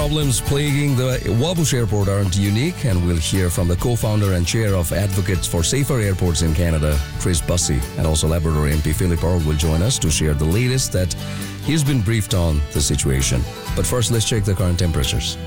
problems plaguing the Wabush Airport aren't unique, and we'll hear from the co-founder and chair of Advocates for Safer Airports in Canada, Chris Bussey, and also Labrador MP Philip Orr will join us to share the latest that he's been briefed on the situation. But first, let's check the current temperatures.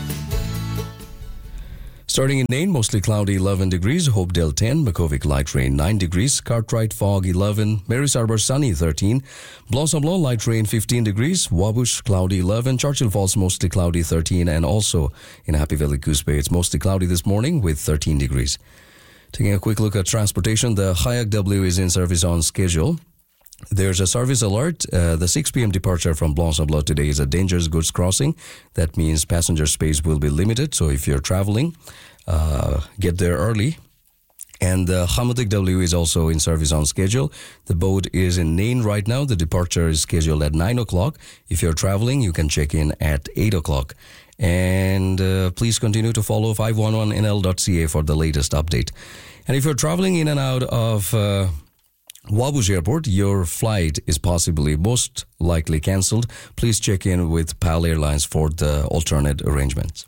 Starting in Nain, mostly cloudy 11 degrees, Hopedale 10, Makuvik light rain 9 degrees, Cartwright fog 11, Marys Harbour sunny 13, Blanc-Sablon light rain 15 degrees, Wabush cloudy 11, Churchill Falls mostly cloudy 13, and also in Happy Valley Goose Bay it's mostly cloudy this morning with 13 degrees. Taking a quick look at transportation, the Hayak W is in service on schedule. There's a service alert. The 6 p.m. departure from Blanc-Sablon today is a dangerous goods crossing. That means passenger space will be limited. So if you're traveling, get there early. And the Hamudik W is also in service on schedule. The boat is in Nain right now. The departure is scheduled at 9 o'clock. If you're traveling, you can check in at 8 o'clock. And please continue to follow 511nl.ca for the latest update. And if you're traveling in and out of Wabush Airport, your flight is possibly most likely cancelled. Please check in with PAL Airlines for the alternate arrangements.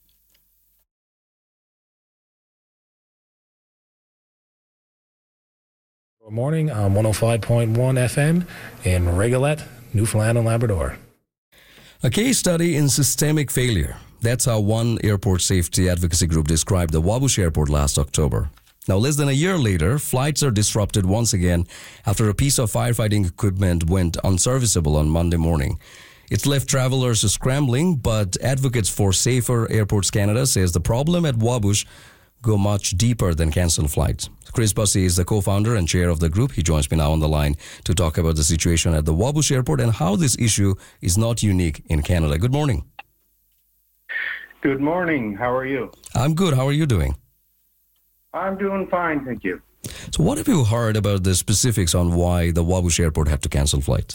Good morning on 105.1 FM in Regalette, Newfoundland and Labrador. A case study in systemic failure. That's how one airport safety advocacy group described the Wabush Airport last October. Now, less than a year later, flights are disrupted once again after a piece of firefighting equipment went unserviceable on Monday morning. It's left travelers scrambling, but Advocates for Safer Airports Canada says the problem at Wabush go much deeper than cancelled flights. Chris Bussey is the co-founder and chair of the group. He joins me now on the line to talk about the situation at the Wabush Airport and how this issue is not unique in Canada. Good morning. Good morning. How are you? I'm good. How are you doing? I'm doing fine, thank you. So what have you heard about the specifics on why the Wabush Airport had to cancel flights?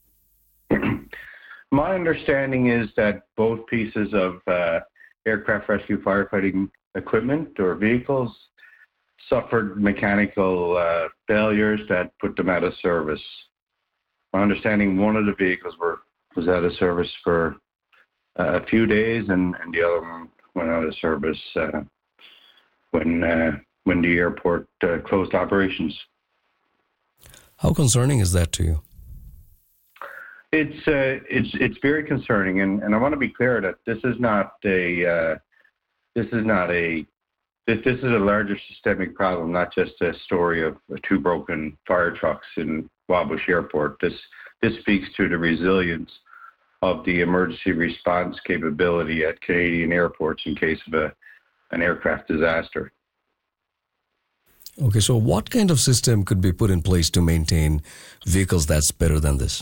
My understanding is that both pieces of aircraft rescue firefighting equipment or vehicles suffered mechanical failures that put them out of service. My understanding, one of the vehicles was out of service for a few days, and the other one went out of service when the airport closed operations. How concerning is that to you? It's very concerning, and I want to be clear that this is a larger systemic problem, not just a story of two broken fire trucks in Wabush Airport. This speaks to the resilience of the emergency response capability at Canadian airports in case of an aircraft disaster. Okay, so what kind of system could be put in place to maintain vehicles that's better than this?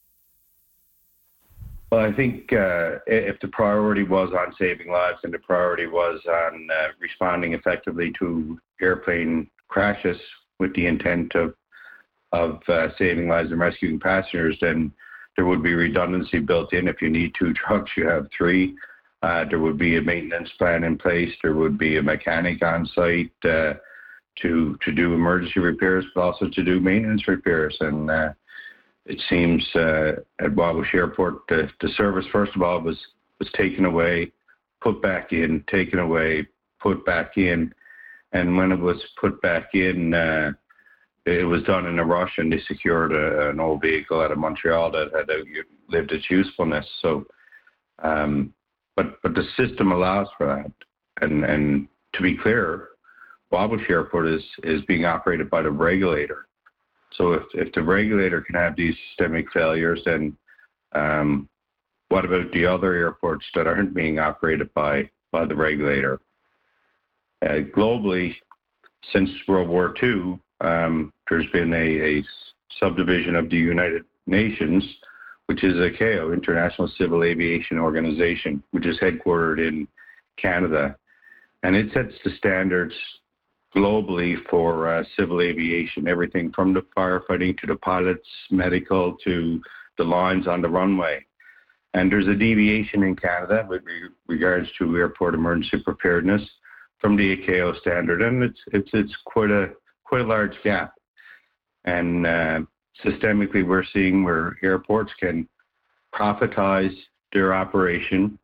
Well, I think if the priority was on saving lives and the priority was on responding effectively to airplane crashes with the intent of saving lives and rescuing passengers, then there would be redundancy built in. If you need two trucks, you have three. There would be a maintenance plan in place. There would be a mechanic on site to do emergency repairs, but also to do maintenance repairs. And it seems at Wabush Airport, the service, first of all, was taken away, put back in, taken away, put back in. And when it was put back in, it was done in a rush, and they secured an old vehicle out of Montreal that had outlived its usefulness. So, but the system allows for that. And to be clear, Wabush Airport is being operated by the regulator. So if the regulator can have these systemic failures, then what about the other airports that aren't being operated by the regulator? Globally, since World War II, there's been a subdivision of the United Nations, which is ICAO, International Civil Aviation Organization, which is headquartered in Canada. And it sets the standards globally for civil aviation, everything from the firefighting to the pilots, medical, to the lines on the runway. And there's a deviation in Canada with regards to airport emergency preparedness from the ICAO standard, and it's quite a large gap. And systemically, we're seeing where airports can profitize their operation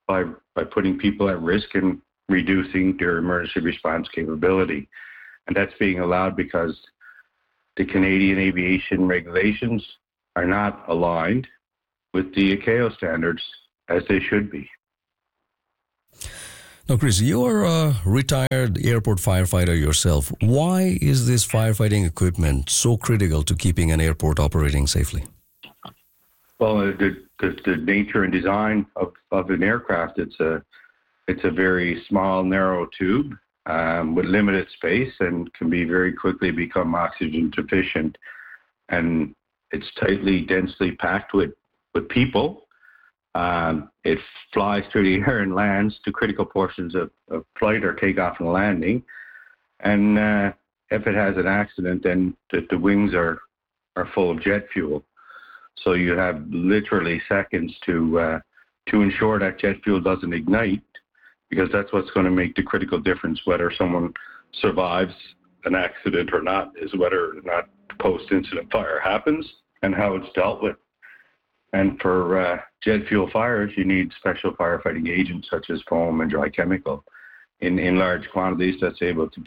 by putting people at risk and reducing their emergency response capability. And that's being allowed because the Canadian aviation regulations are not aligned with the ICAO standards as they should be. Now, Chris, you're a retired airport firefighter yourself. Why is this firefighting equipment so critical to keeping an airport operating safely? Well, the nature and design of an aircraft, it's a very small, narrow tube with limited space and can be very quickly become oxygen deficient. And it's tightly, densely packed with people. It flies through the air and lands to critical portions of flight or takeoff and landing. And if it has an accident, then the wings are full of jet fuel. So you have literally seconds to ensure that jet fuel doesn't ignite, because that's what's going to make the critical difference whether someone survives an accident or not, is whether or not post-incident fire happens and how it's dealt with. And for jet fuel fires, you need special firefighting agents such as foam and dry chemical in large quantities that's able to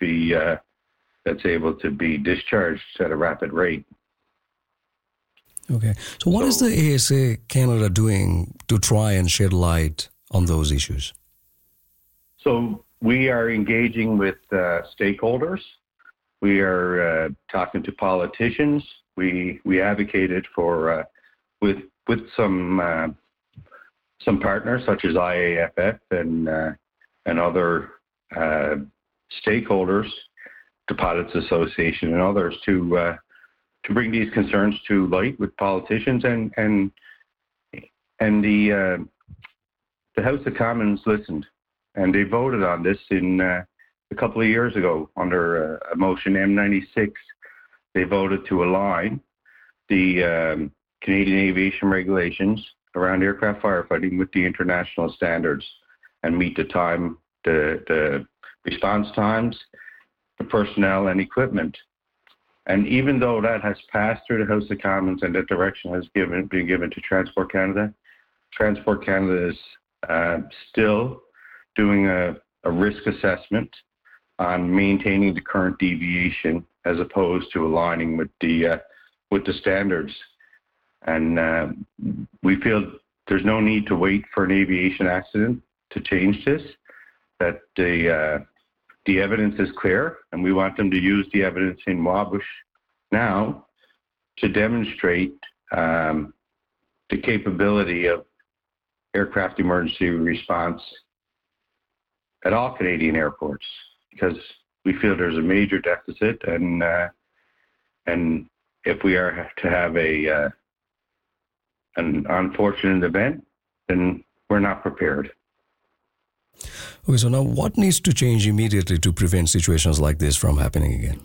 be discharged at a rapid rate. Okay. So what is the ASA Canada doing to try and shed light on those issues? So we are engaging with stakeholders. We are talking to politicians. We advocated for with some partners such as IAFF and other stakeholders, the Pilots Association and others, to bring these concerns to light with politicians, and the House of Commons listened, and they voted on this in a couple of years ago under a motion M96. They voted to align the Canadian aviation regulations around aircraft firefighting with the international standards and meet the response times, the personnel and equipment. And even though that has passed through the House of Commons and that direction has been given to Transport Canada is still doing a risk assessment on maintaining the current deviation as opposed to aligning with the standards. And we feel there's no need to wait for an aviation accident to change this, that the evidence is clear, and we want them to use the evidence in Wabush now to demonstrate the capability of aircraft emergency response at all Canadian airports, because we feel there's a major deficit, and if we are to have an unfortunate event, then we're not prepared. Okay, so now what needs to change immediately to prevent situations like this from happening again?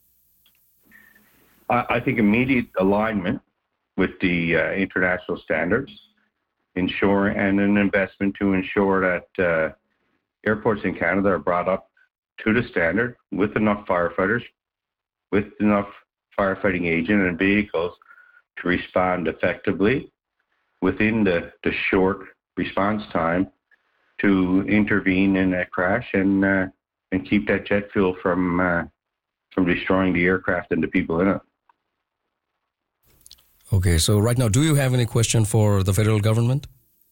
I think immediate alignment with the international standards, and an investment to ensure that airports in Canada are brought up to the standard with enough firefighters, with enough firefighting agent and vehicles to respond effectively within the short response time to intervene in that crash and keep that jet fuel from destroying the aircraft and the people in it. Okay, so right now, do you have any question for the federal government?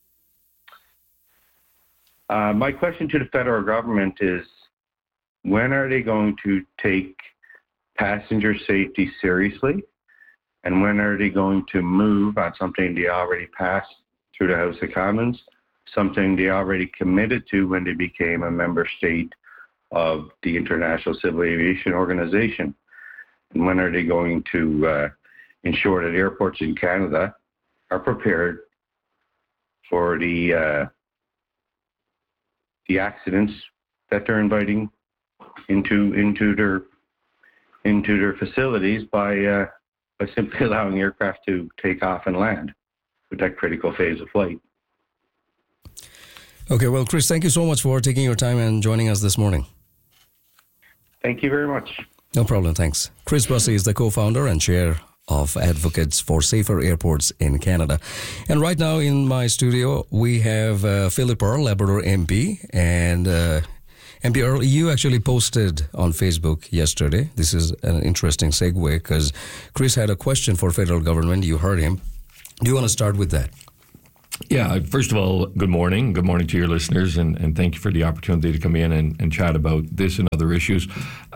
My question to the federal government is, when are they going to take passenger safety seriously? And when are they going to move on something they already passed through the House of Commons, something they already committed to when they became a member state of the International Civil Aviation Organization? And when are they going to ensure that airports in Canada are prepared for the accidents that they're inviting into their facilities by simply allowing aircraft to take off and land with that critical phase of flight? Okay, well, Chris, thank you so much for taking your time and joining us this morning. Thank you very much. No problem, thanks. Chris Bussey is the co-founder and chair of Advocates for Safer Airports in Canada. And right now in my studio, we have Philip Earle, Labrador MP. And MP Earle, you actually posted on Facebook yesterday. This is an interesting segue because Chris had a question for federal government. You heard him. Do you want to start with that? Yeah, first of all, good morning. Good morning to your listeners, and thank you for the opportunity to come in and chat about this and other issues.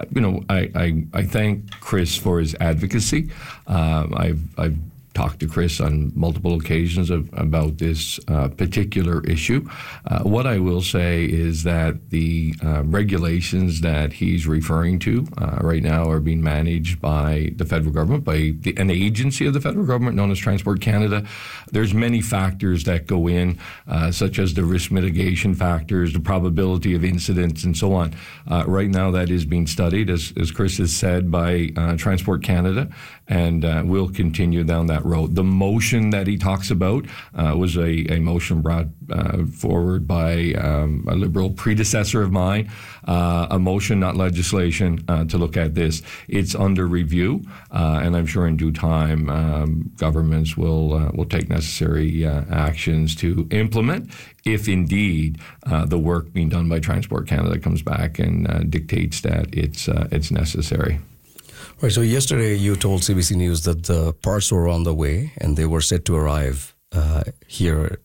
I thank Chris for his advocacy. I've talked to Chris on multiple occasions about this particular issue. What I will say is that the regulations that he's referring to right now are being managed by the federal government, by an agency of the federal government known as Transport Canada. There's many factors that go in, such as the risk mitigation factors, the probability of incidents, and so on. Right now that is being studied, as Chris has said, by Transport Canada, and we'll continue down that road. The motion that he talks about was a motion brought forward by a Liberal predecessor of mine, a motion, not legislation, to look at this. It's under review, and I'm sure in due time governments will take necessary actions to implement if indeed the work being done by Transport Canada comes back and dictates that it's necessary. Right. So yesterday you told CBC News that the parts were on the way and they were set to arrive here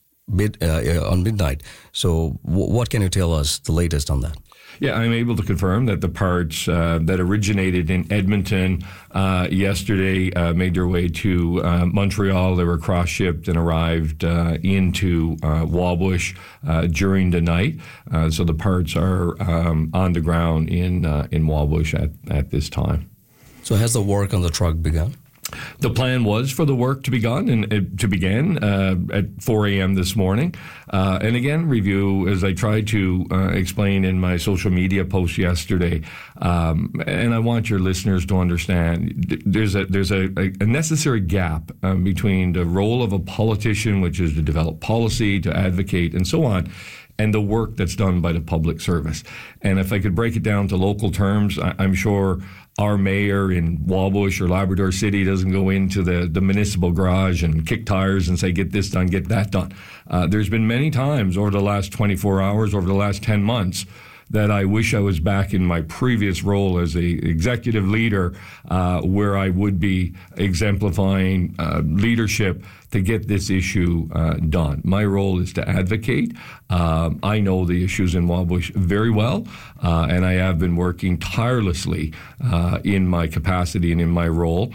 on midnight. So what can you tell us the latest on that? Yeah, I'm able to confirm that the parts that originated in Edmonton yesterday made their way to Montreal. They were cross-shipped and arrived into Wabush during the night. So the parts are on the ground in Wabush at this time. So has the work on the truck begun? The plan was for the work to begin at 4 a.m. this morning. And again, review, as I tried to explain in my social media post yesterday, and I want your listeners to understand, there's a necessary gap between the role of a politician, which is to develop policy, to advocate, and so on, and the work that's done by the public service. And if I could break it down to local terms, I'm sure our mayor in Wabush or Labrador City doesn't go into the municipal garage and kick tires and say, get this done, get that done. There's been many times over the last 24 hours, over the last 10 months, that I wish I was back in my previous role as a executive leader, where I would be exemplifying leadership to get this issue done. My role is to advocate. I know the issues in Wabush very well, and I have been working tirelessly in my capacity and in my role.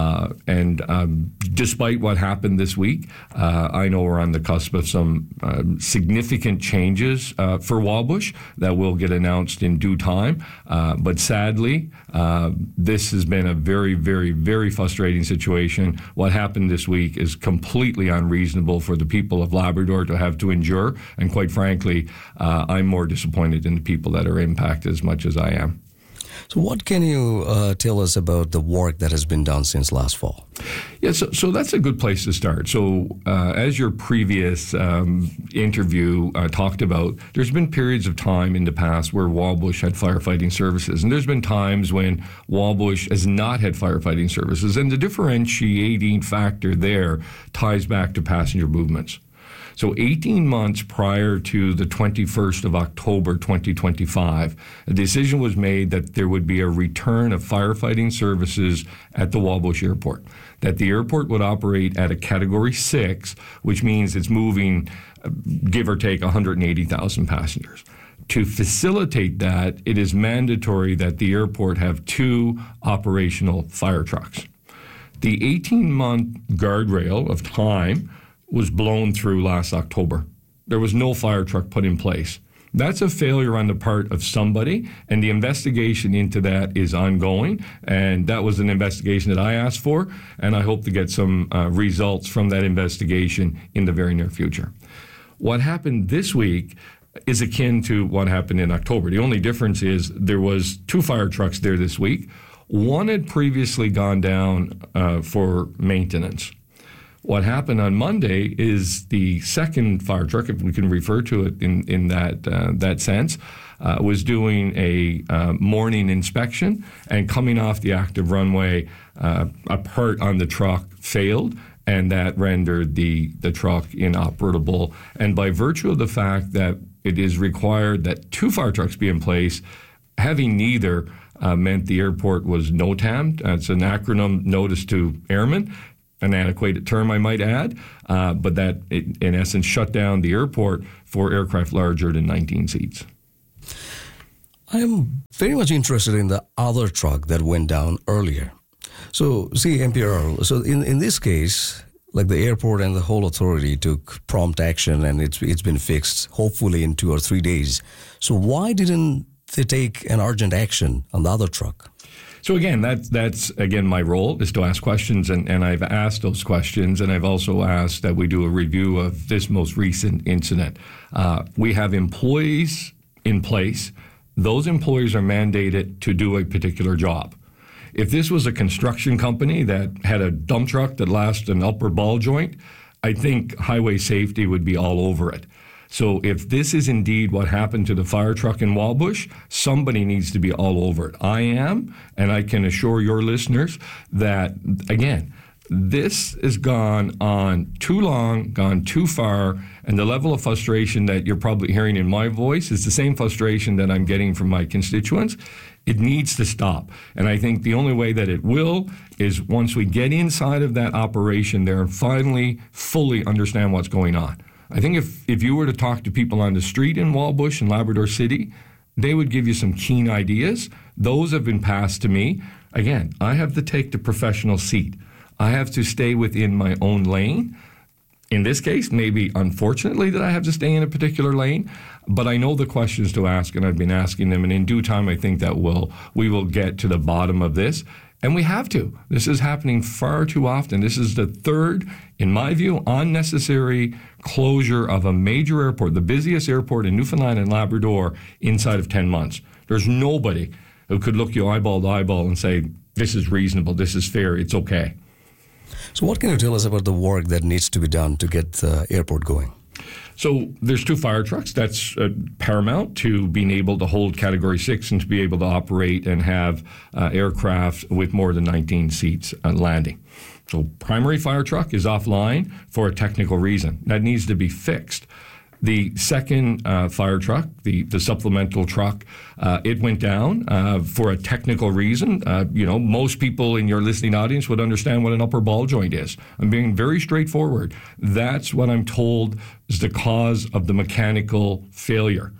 And despite what happened this week, I know we're on the cusp of some significant changes for Wabush that will get announced in due time. But sadly, this has been a very, very, very frustrating situation. What happened this week is completely unreasonable for the people of Labrador to have to endure. And quite frankly, I'm more disappointed in the people that are impacted as much as I am. So what can you tell us about the work that has been done since last fall? Yeah, so that's a good place to start. So as your previous interview talked about, there's been periods of time in the past where Wabush had firefighting services, and there's been times when Wabush has not had firefighting services, and the differentiating factor there ties back to passenger movements. So 18 months prior to the 21st of October 2025, a decision was made that there would be a return of firefighting services at the Wabush Airport, that the airport would operate at a Category 6, which means it's moving, give or take, 180,000 passengers. To facilitate that, it is mandatory that the airport have 2 operational fire trucks. The 18-month guardrail of time was blown through last October. There was no fire truck put in place. That's a failure on the part of somebody, and the investigation into that is ongoing, and that was an investigation that I asked for, and I hope to get some results from that investigation in the very near future. What happened this week is akin to what happened in October. The only difference is there was 2 fire trucks there this week. One had previously gone down for maintenance. What happened on Monday is the second fire truck, if we can refer to it in that sense, was doing a morning inspection, and coming off the active runway, a part on the truck failed, and that rendered the truck inoperable. And by virtue of the fact that it is required that 2 fire trucks be in place, having neither meant the airport was NOTAM. It's an acronym, Notice to Airmen, an antiquated term, I might add, but that, in essence, shut down the airport for aircraft larger than 19 seats. I'm very much interested in the other truck that went down earlier. So, see, MP Earl, so in this case, like the airport and the whole authority took prompt action, and it's been fixed, hopefully in 2 or 3 days. So why didn't they take an urgent action on the other truck? So again, that's again my role is to ask questions, and I've asked those questions, and I've also asked that we do a review of this most recent incident. We have employees in place. Those employees are mandated to do a particular job. If this was a construction company that had a dump truck that lost an upper ball joint, I think highway safety would be all over it. So if this is indeed what happened to the fire truck in Wallbush, somebody needs to be all over it. I am, and I can assure your listeners that, again, this has gone on too long, gone too far, and the level of frustration that you're probably hearing in my voice is the same frustration that I'm getting from my constituents. It needs to stop. And I think the only way that it will is once we get inside of that operation there and finally fully understand what's going on. I think if you were to talk to people on the street in Wallbush and Labrador City, they would give you some keen ideas. Those have been passed to me. Again, I have to take the professional seat. I have to stay within my own lane. In this case, maybe unfortunately that I have to stay in a particular lane, but I know the questions to ask, and I've been asking them, and in due time I think that we will get to the bottom of this. And we have to. This is happening far too often. This is the third, in my view, unnecessary closure of a major airport, the busiest airport in Newfoundland and Labrador, inside of 10 months. There's nobody who could look you eyeball to eyeball and say, this is reasonable, this is fair, it's okay. So what can you tell us about the work that needs to be done to get the airport going? So there's 2 fire trucks. That's paramount to being able to hold Category 6 and to be able to operate and have aircraft with more than 19 seats landing. So primary fire truck is offline for a technical reason. That needs to be fixed. The second fire truck, the supplemental truck, it went down for a technical reason. Most people in your listening audience would understand what an upper ball joint is. I'm being very straightforward. That's what I'm told is the cause of the mechanical failure.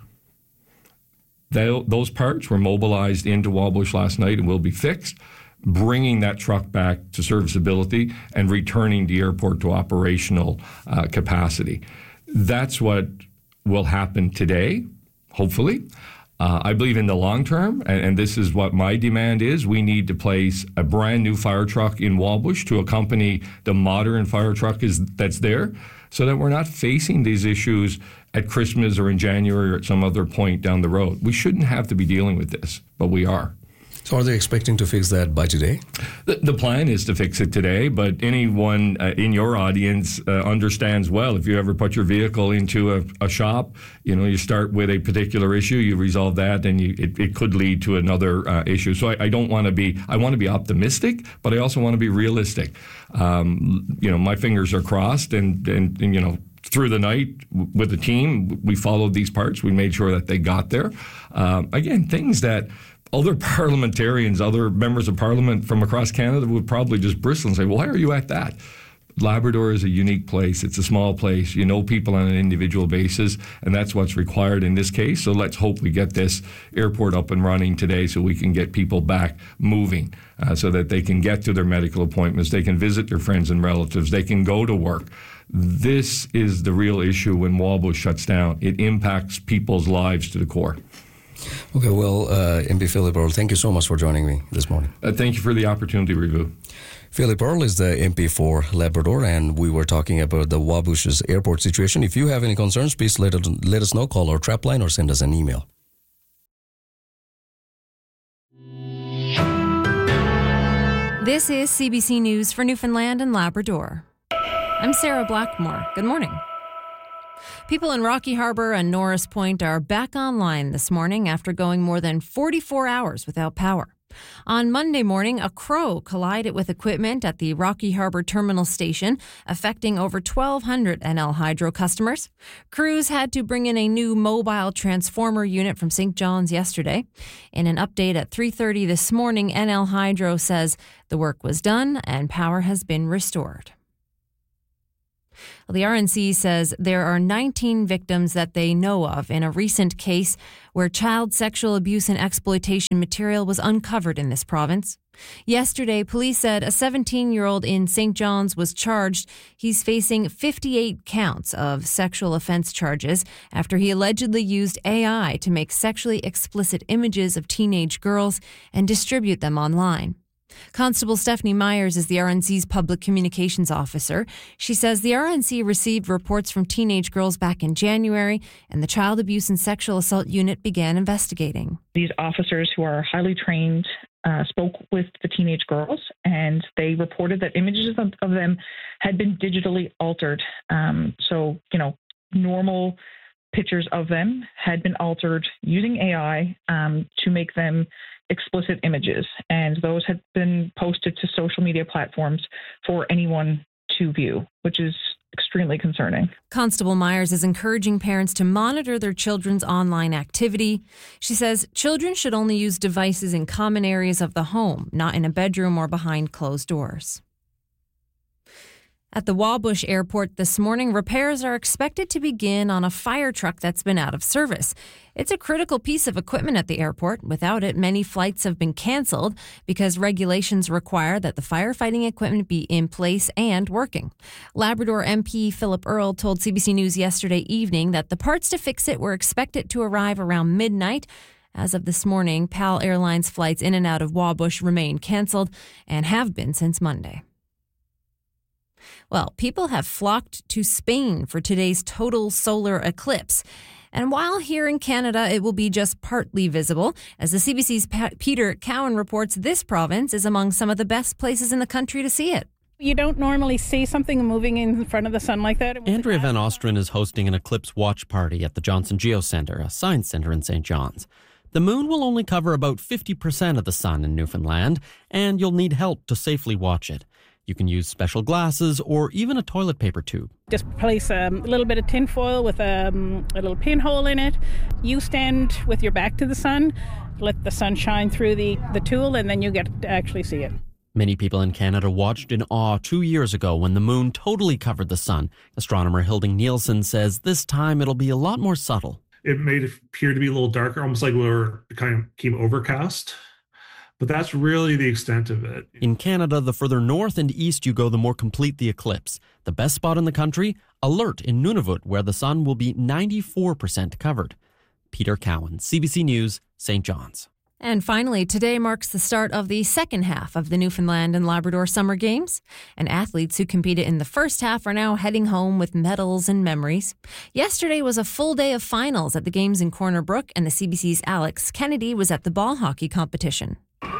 Those parts were mobilized into Wallbush last night and will be fixed, bringing that truck back to serviceability and returning the airport to operational capacity. That's what will happen today, hopefully. I believe in the long term, and this is what my demand is, we need to place a brand new fire truck in Wallbush to accompany the modern fire truck that's there, so that we're not facing these issues at Christmas or in January or at some other point down the road. We shouldn't have to be dealing with this, but we are. So are they expecting to fix that by today? The plan is to fix it today, but anyone in your audience understands well, if you ever put your vehicle into a shop, you start with a particular issue, you resolve that, and it could lead to another issue. So I want to be optimistic, but I also want to be realistic. My fingers are crossed, and through the night with the team, we followed these parts. We made sure that they got there. Again, things that other parliamentarians, other members of parliament from across Canada would probably just bristle and say, why are you at that? Labrador is a unique place. It's a small place. You know people on an individual basis, and that's what's required in this case. So let's hope we get this airport up and running today so we can get people back moving so that they can get to their medical appointments, they can visit their friends and relatives, they can go to work. This is the real issue when Wallbush shuts down. It impacts people's lives to the core. Okay, well, MP Philip Earl, thank you so much for joining me this morning. Thank you for the opportunity, Rivu. Philip Earl is the MP for Labrador, and we were talking about the Wallbush's airport situation. If you have any concerns, please let us know, call our trap line or send us an email. This is CBC News for Newfoundland and Labrador. I'm Sarah Blackmore. Good morning. People in Rocky Harbor and Norris Point are back online this morning after going more than 44 hours without power. On Monday morning, a crow collided with equipment at the Rocky Harbor Terminal Station, affecting over 1,200 NL Hydro customers. Crews had to bring in a new mobile transformer unit from St. John's yesterday. In an update at 3:30 this morning, NL Hydro says the work was done and power has been restored. Well, the RNC says there are 19 victims that they know of in a recent case where child sexual abuse and exploitation material was uncovered in this province. Yesterday, police said a 17-year-old in St. John's was charged. He's facing 58 counts of sexual offense charges after he allegedly used AI to make sexually explicit images of teenage girls and distribute them online. Constable Stephanie Myers is the RNC's public communications officer. She says the RNC received reports from teenage girls back in January, and the Child Abuse and Sexual Assault Unit began investigating. These officers, who are highly trained, spoke with the teenage girls, and they reported that images of them had been digitally altered. Normal pictures of them had been altered using AI to make them explicit images, and those had been posted to social media platforms for anyone to view, which is extremely concerning. Constable Myers is encouraging parents to monitor their children's online activity. She says children should only use devices in common areas of the home, not in a bedroom or behind closed doors. At the Wabush Airport this morning, repairs are expected to begin on a fire truck that's been out of service. It's a critical piece of equipment at the airport. Without it, many flights have been canceled because regulations require that the firefighting equipment be in place and working. Labrador MP Philip Earle told CBC News yesterday evening that the parts to fix it were expected to arrive around midnight. As of this morning, PAL Airlines flights in and out of Wabush remain canceled and have been since Monday. Well, people have flocked to Spain for today's total solar eclipse. And while here in Canada, it will be just partly visible. As the CBC's Peter Cowan reports, this province is among some of the best places in the country to see it. You don't normally see something moving in front of the sun like that. Andrea Van Ostren is hosting an eclipse watch party at the Johnson Geocenter, a science center in St. John's. The moon will only cover about 50% of the sun in Newfoundland, and you'll need help to safely watch it. You can use special glasses or even a toilet paper tube. Just place a little bit of tin foil with a little pinhole in it. You stand with your back to the sun, let the sun shine through the tool, and then you get to actually see it. Many people in Canada watched in awe 2 years ago when the moon totally covered the sun. Astronomer Hilding Nielsen says this time it'll be a lot more subtle. It made it appear to be a little darker, almost like it kind of became overcast. But that's really the extent of it. In Canada, the further north and east you go, the more complete the eclipse. The best spot in the country, Alert in Nunavut, where the sun will be 94% covered. Peter Cowan, CBC News, St. John's. And finally, today marks the start of the second half of the Newfoundland and Labrador Summer Games. And athletes who competed in the first half are now heading home with medals and memories. Yesterday was a full day of finals at the games in Corner Brook, and the CBC's Alex Kennedy was at the ball hockey competition.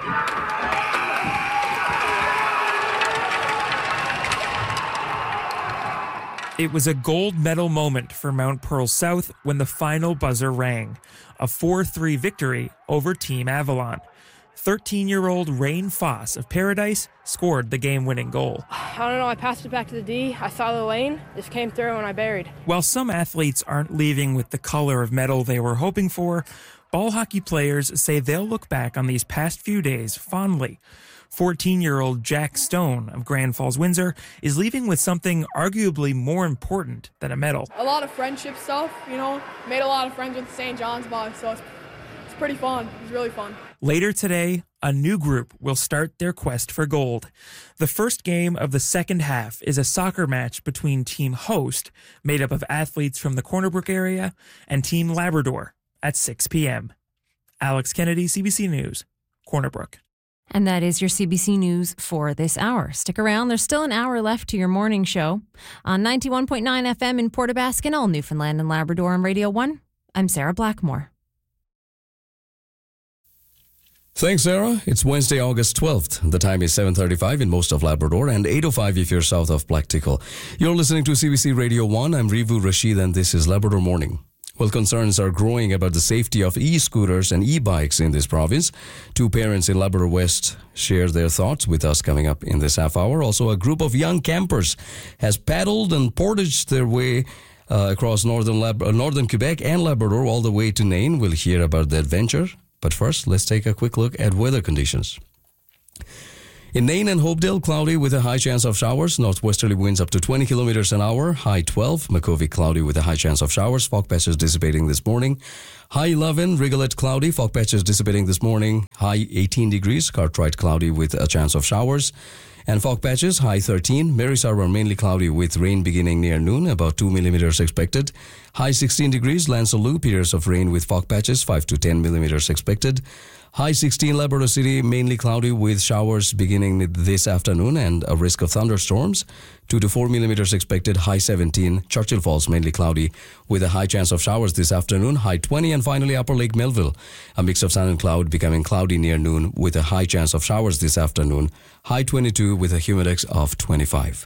It was a gold medal moment for Mount Pearl South when the final buzzer rang. A 4-3 victory over Team Avalon. 13-year-old Rain Foss of Paradise scored the game-winning goal. I don't know, I passed it back to the D. I saw the lane, just came through and I buried. While some athletes aren't leaving with the color of medal they were hoping for, ball hockey players say they'll look back on these past few days fondly. 14-year-old Jack Stone of Grand Falls, Windsor, is leaving with something arguably more important than a medal. A lot of friendship stuff, made a lot of friends with the St. John's boys, so it's pretty fun. It's really fun. Later today, a new group will start their quest for gold. The first game of the second half is a soccer match between Team Host, made up of athletes from the Corner Brook area, and Team Labrador at 6 p.m. Alex Kennedy, CBC News, Corner Brook. And that is your CBC News for this hour. Stick around. There's still an hour left to your morning show. On 91.9 FM in Port aux Basques and all Newfoundland and Labrador on Radio 1, I'm Sarah Blackmore. Thanks, Sarah. It's Wednesday, August 12th. The time is 7:35 in most of Labrador and 8:05 if you're south of Blacktickle. You're listening to CBC Radio 1. I'm Rivu Rashid and this is Labrador Morning. Well, concerns are growing about the safety of e-scooters and e-bikes in this province. Two parents in Labrador West share their thoughts with us coming up in this half hour. Also, a group of young campers has paddled and portaged their way across northern Quebec and Labrador all the way to Nain. We'll hear about the adventure. But first, let's take a quick look at weather conditions. In Nain and Hopedale, cloudy with a high chance of showers. Northwesterly winds up to 20 kilometers an hour. High 12. Makuvik, cloudy with a high chance of showers. Fog patches dissipating this morning. High 11. Rigolet, cloudy. Fog patches dissipating this morning. High 18 degrees. Cartwright, cloudy with a chance of showers. And fog patches, high 13. Mary's Harbour, mainly cloudy with rain beginning near noon, about 2 millimeters expected. High 16 degrees. Lansaloo, periods of rain with fog patches, 5 to 10 millimeters expected. High 16, Labrador City, mainly cloudy with showers beginning this afternoon and a risk of thunderstorms. 2 to 4 millimeters expected. High 17, Churchill Falls, mainly cloudy with a high chance of showers this afternoon. High 20, and finally Upper Lake Melville, a mix of sun and cloud becoming cloudy near noon with a high chance of showers this afternoon. High 22 with a humidex of 25.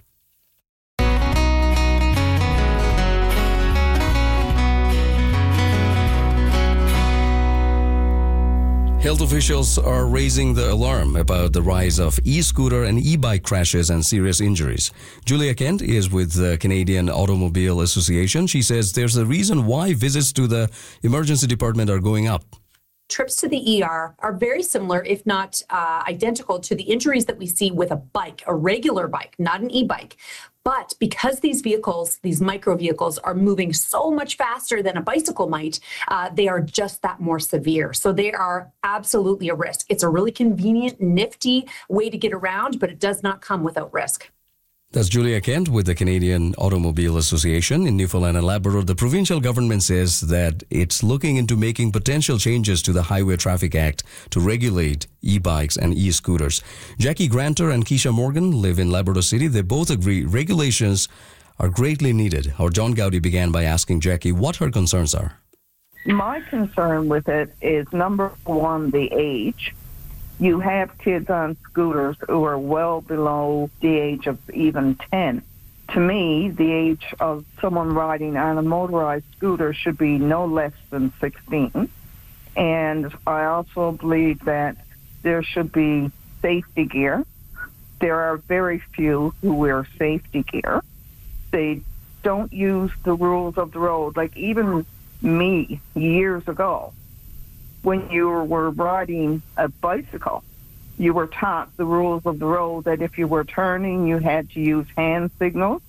Health officials are raising the alarm about the rise of e-scooter and e-bike crashes and serious injuries. Julia Kent is with the Canadian Automobile Association. She says there's a reason why visits to the emergency department are going up. Trips to the ER are very similar, if not identical, to the injuries that we see with a bike, a regular bike, not an e-bike. But because these vehicles, these micro vehicles, are moving so much faster than a bicycle might, they are just that more severe. So they are absolutely a risk. It's a really convenient, nifty way to get around, but it does not come without risk. That's Julia Kent with the Canadian Automobile Association. In Newfoundland and Labrador, the provincial government says that it's looking into making potential changes to the Highway Traffic Act to regulate e-bikes and e-scooters. Jackie Granter and Keisha Morgan live in Labrador City. They both agree regulations are greatly needed. Our John Gowdy began by asking Jackie what her concerns are. My concern with it is, number one, the age. You have kids on scooters who are well below the age of even 10. To me, the age of someone riding on a motorized scooter should be no less than 16. And I also believe that there should be safety gear. There are very few who wear safety gear. They don't use the rules of the road. Like even me, years ago, when you were riding a bicycle, you were taught the rules of the road, that if you were turning, you had to use hand signals.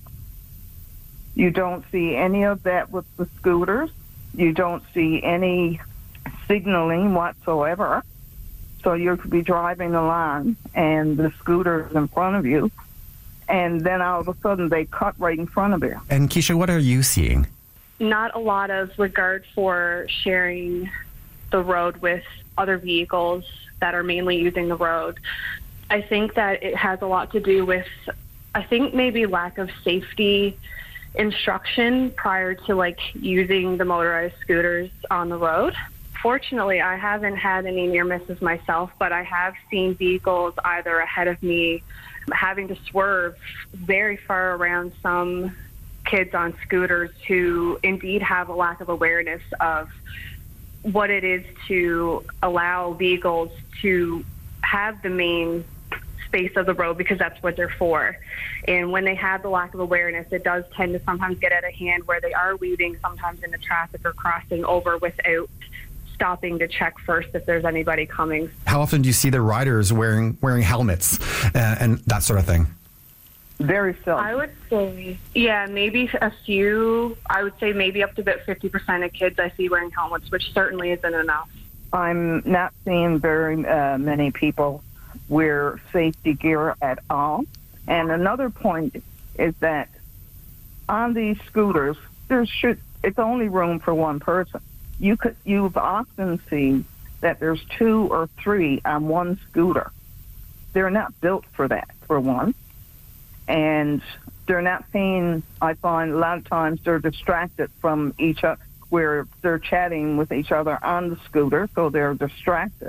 You don't see any of that with the scooters. You don't see any signaling whatsoever. So you could be driving along and the scooter's in front of you, and then all of a sudden they cut right in front of you. And Keisha, what are you seeing? Not a lot of regard for sharing the road with other vehicles that are mainly using the road. I think that it has a lot to do with, maybe lack of safety instruction prior to using the motorized scooters on the road. Fortunately, I haven't had any near misses myself, but I have seen vehicles either ahead of me having to swerve very far around some kids on scooters who indeed have a lack of awareness of what it is to allow vehicles to have the main space of the road, because that's what they're for. And when they have the lack of awareness, it does tend to sometimes get out of hand where they are weaving sometimes into traffic or crossing over without stopping to check first if there's anybody coming. How often do you see the riders wearing helmets and that sort of thing? Very seldom. I would say, maybe a few. I would say maybe up to about 50% of kids I see wearing helmets, which certainly isn't enough. I'm not seeing very many people wear safety gear at all. And another point is that on these scooters, it's only room for one person. You've often seen that there's 2 or 3 on one scooter. They're not built for that, for one. And they're not paying, I find a lot of times they're distracted from each other, where they're chatting with each other on the scooter, so they're distracted.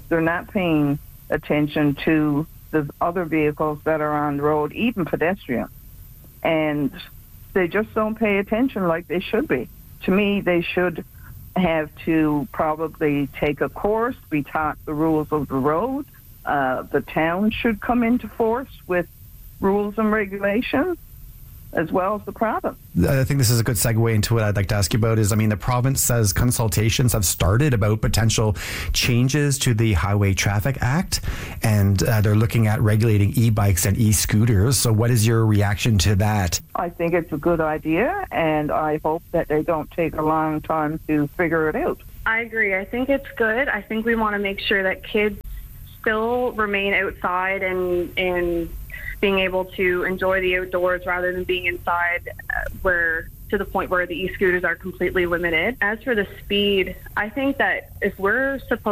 they're not paying attention to the other vehicles that are on the road, even pedestrians. And they just don't pay attention like they should be. To me, they should have to probably take a course, be taught the rules of the road. The town should come into force with rules and regulations, as well as the province. I think this is a good segue into what I'd like to ask you about is, the province says consultations have started about potential changes to the Highway Traffic Act, and they're looking at regulating e-bikes and e-scooters. So what is your reaction to that? I think it's a good idea, and I hope that they don't take a long time to figure it out. I agree. I think it's good. I think we want to make sure that kids still remain outside and being able to enjoy the outdoors rather than being inside where to the point where the e-scooters are completely limited. As for the speed, I think that if we're supposed